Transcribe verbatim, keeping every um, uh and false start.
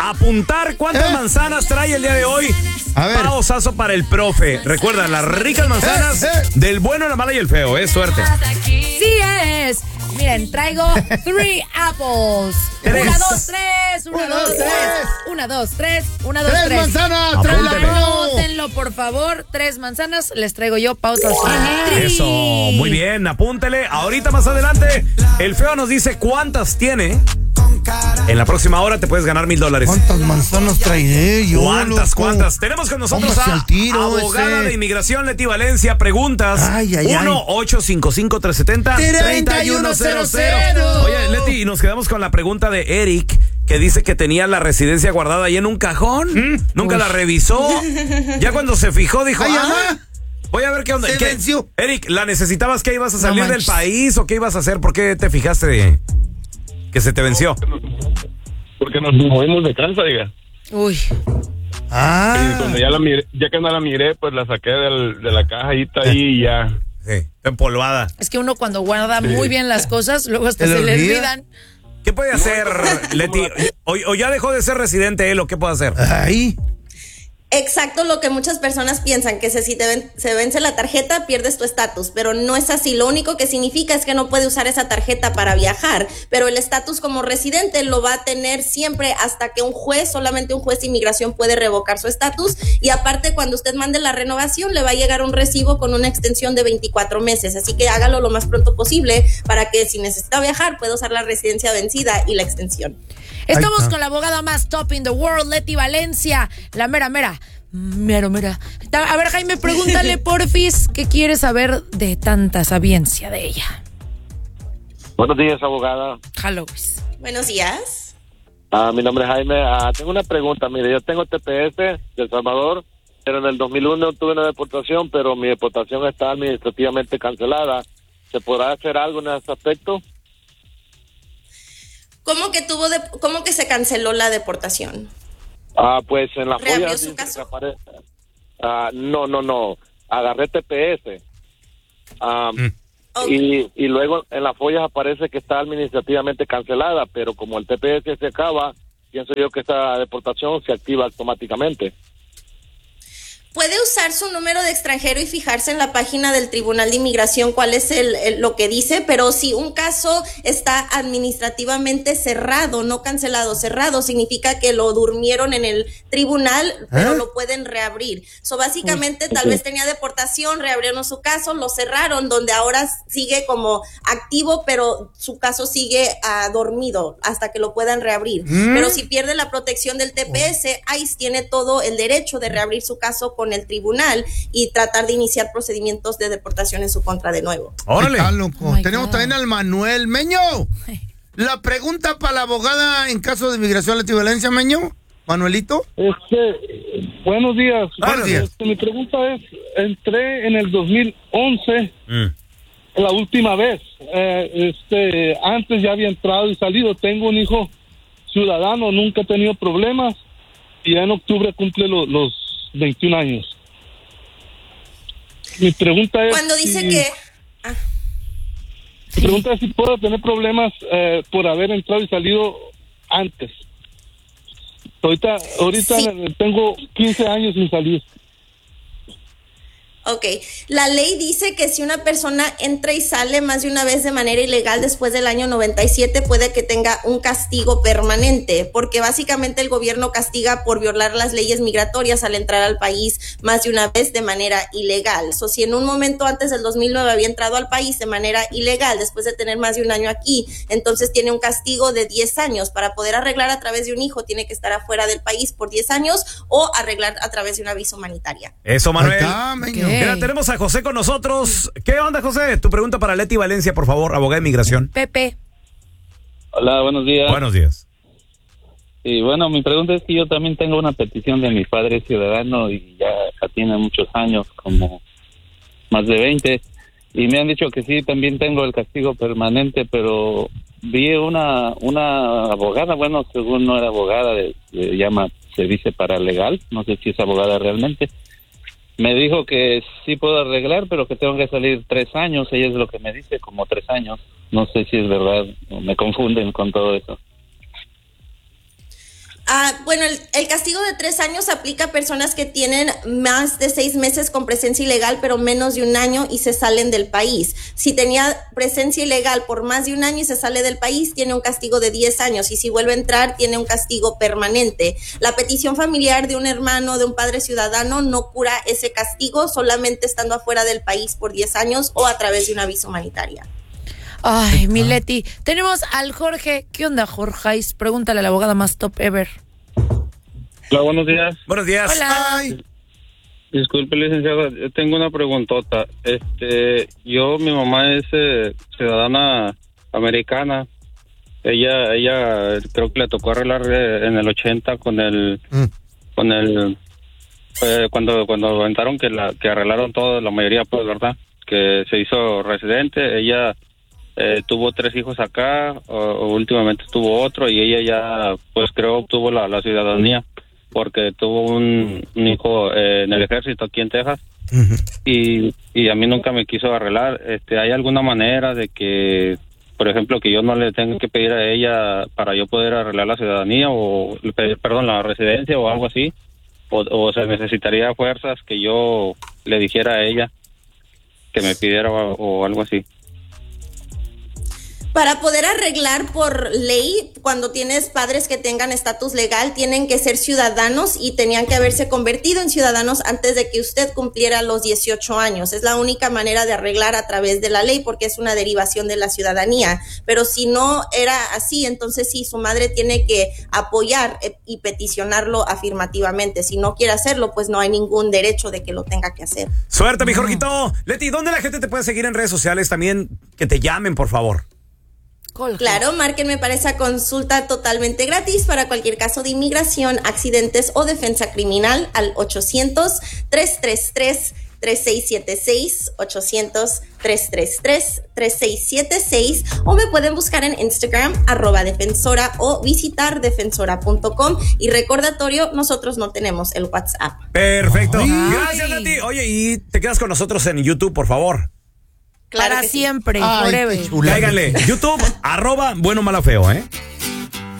apuntar cuántas ¿Eh? manzanas trae el día de hoy. A ver. Pausazo para el profe. Recuerda, las ricas manzanas ¿Eh? ¿Eh? del bueno, la mala y el feo. Es suerte. Sí es. Miren, traigo three apples. Tres. Una, dos, tres. Una, dos, tres. Una, dos, tres. Una, dos, tres. tres. manzanas. Apúntenlo, por favor. Tres manzanas. Les traigo yo pausa. Eso, muy bien. Apúntele. Ahorita más adelante, el feo nos dice cuántas tiene. En la próxima hora te puedes ganar mil dólares. ¿Cuántas manzanas traeré yo? ¿Cuántas, loco? cuántas? Tenemos con nosotros Póngase a al tiro, abogada ese. de inmigración Leti Valencia. Preguntas. Ay, ay, uno ocho cinco cinco tres siete cero tres uno cero cero. Oye, Leti, y nos quedamos con la pregunta de Eric, que dice que tenía la residencia guardada ahí en un cajón. ¿Mm? Nunca Uf. la revisó. Ya cuando se fijó, dijo, ay, ah, voy a ver qué onda. Se ¿Qué? venció. Eric, ¿la necesitabas? ¿Qué ibas a salir No del país o qué ibas a hacer? ¿Por qué te fijaste de que se te venció? Porque nos movimos de casa, diga. Uy. Ah. Y cuando ya la miré, ya que no la miré, pues la saqué del, de la caja y está ahí y ya. Sí, está empolvada. Es que uno cuando guarda sí. muy bien las cosas, luego hasta se, se le olvidan. ¿Qué puede hacer, Leti? O, o ya dejó de ser residente él, o qué puede hacer? Ahí. Exacto lo que muchas personas piensan, que si te ven, se vence la tarjeta pierdes tu estatus, pero no es así. Lo único que significa es que no puede usar esa tarjeta para viajar, pero el estatus como residente lo va a tener siempre hasta que un juez, solamente un juez de inmigración puede revocar su estatus, y aparte cuando usted mande la renovación le va a llegar un recibo con una extensión de veinticuatro meses, así que hágalo lo más pronto posible para que si necesita viajar pueda usar la residencia vencida y la extensión. Estamos con la abogada más top in the world, Leti Valencia, la mera mera, mero mera. A ver, Jaime, pregúntale, porfis, ¿qué quieres saber de tanta sabiencia de ella? Buenos días, abogada. Hello. Buenos días. Uh, mi nombre es Jaime. Uh, tengo una pregunta. Mire, yo tengo T P S de El Salvador, pero en el dos mil uno tuve una deportación, pero mi deportación está administrativamente cancelada. ¿Se podrá hacer algo en ese aspecto? ¿Cómo que tuvo de, cómo que se canceló la deportación? Ah, pues en la ¿Reabrió folla su caso? apare... ah, no, no, no. Agarré T P S. Ah, mm. okay. y, y luego en las follas aparece que está administrativamente cancelada, pero como el T P S se acaba, pienso yo que esa deportación se activa automáticamente. Puede usar su número de extranjero y fijarse en la página del Tribunal de Inmigración cuál es el, el, lo que dice, pero si un caso está administrativamente cerrado, no cancelado, cerrado, significa que lo durmieron en el tribunal, pero ¿Eh? lo pueden reabrir. So, básicamente, Uy, tal okay. vez tenía deportación, reabrieron su caso, lo cerraron, donde ahora sigue como activo, pero su caso sigue uh, dormido hasta que lo puedan reabrir. ¿Mm? Pero si pierde la protección del T P S, ICE tiene todo el derecho de reabrir su caso con el tribunal y tratar de iniciar procedimientos de deportación en su contra de nuevo. ¡Órale! Ay, loco. Oh Tenemos God. también al Manuel. Meño, la pregunta para la abogada en caso de inmigración Leti Valencia, Meño. Manuelito. Este, buenos días. Buenos días. Este, mi pregunta es, entré en el dos mil once, mm. la última vez. Eh, este, antes ya había entrado y salido. Tengo un hijo ciudadano, nunca he tenido problemas y ya en octubre cumple lo, los veintiún años. Mi pregunta es... Cuando dice si, que... Ah. Mi pregunta es si puedo tener problemas eh, por haber entrado y salido antes. Ahorita, ahorita sí. tengo quince años sin salir. Ok, la ley dice que si una persona entra y sale más de una vez de manera ilegal después del año noventa y siete puede que tenga un castigo permanente, porque básicamente el gobierno castiga por violar las leyes migratorias al entrar al país más de una vez de manera ilegal. So, si en un momento antes del dos mil nueve había entrado al país de manera ilegal después de tener más de un año aquí, entonces tiene un castigo de diez años. Para poder arreglar a través de un hijo tiene que estar afuera del país por diez años o arreglar a través de una visa humanitaria. Eso, Manuel. Mira, tenemos a José con nosotros. ¿Qué onda, José? Tu pregunta para Leti Valencia, por favor, abogada de inmigración. Pepe. Hola, buenos días. Buenos días. Y bueno, mi pregunta es que yo también tengo una petición de mi padre ciudadano y ya, ya tiene muchos años, como más de veinte, y me han dicho que sí, también tengo el castigo permanente, pero vi una una abogada, bueno, según no era abogada, se llama, se dice paralegal, no sé si es abogada realmente. Me dijo que sí puedo arreglar, pero que tengo que salir tres años. Ella es lo que me dice, como tres años. No sé si es verdad, me confunden con todo eso. Ah, bueno, el, el castigo de tres años aplica a personas que tienen más de seis meses con presencia ilegal, pero menos de un año y se salen del país. Si tenía presencia ilegal por más de un año y se sale del país, tiene un castigo de diez años. Y si vuelve a entrar, tiene un castigo permanente. La petición familiar de un hermano, de un padre ciudadano, no cura ese castigo, solamente estando afuera del país por diez años o a través de una visa humanitaria. Ay, mi Leti. Tenemos al Jorge. ¿Qué onda, Jorge? Pregúntale a la abogada más top ever. Hola, buenos días. Buenos días. Hola. Ay, Disculpe, licenciada, yo tengo una preguntota. Este, yo, mi mamá es eh, ciudadana americana. Ella, ella, creo que le tocó arreglar eh, en el ochenta con el, Mm. con el, eh, cuando, cuando aventaron que la, que arreglaron todo, la mayoría, pues, ¿verdad? Que se hizo residente. Ella eh, tuvo tres hijos acá, o, o últimamente tuvo otro y ella ya, pues, creo obtuvo la, la ciudadanía porque tuvo un, un hijo eh, en el ejército aquí en Texas. Ujú. y, y a mí nunca me quiso arreglar. Este, ¿hay alguna manera de que, por ejemplo, que yo no le tenga que pedir a ella para yo poder arreglar la ciudadanía o, perdón, la residencia o algo así? O, o se necesitaría fuerzas que yo le dijera a ella que me pidiera o, o algo así. Para poder arreglar por ley, cuando tienes padres que tengan estatus legal, tienen que ser ciudadanos y tenían que haberse convertido en ciudadanos antes de que usted cumpliera los dieciocho años. Es la única manera de arreglar a través de la ley porque es una derivación de la ciudadanía. Pero si no era así, entonces sí, su madre tiene que apoyar y peticionarlo afirmativamente. Si no quiere hacerlo, pues no hay ningún derecho de que lo tenga que hacer. Suerte, mi Jorgito. Leti, ¿dónde la gente te puede seguir en redes sociales? También que te llamen, por favor. Colge. Claro, márquenme para esa consulta totalmente gratis para cualquier caso de inmigración, accidentes o defensa criminal al ochocientos, tres tres tres, tres seis siete seis, ochocientos, tres tres tres, tres seis siete seis, o me pueden buscar en Instagram, arroba defensora, o visitar defensora punto com. Y recordatorio, nosotros no tenemos el WhatsApp. Perfecto. Ay. Gracias, Leti. Oye, y te quedas con nosotros en YouTube, por favor. Claro Para que sí. siempre, Ay, forever. qué chula. Cáiganle. YouTube, arroba bueno mala feo, ¿eh?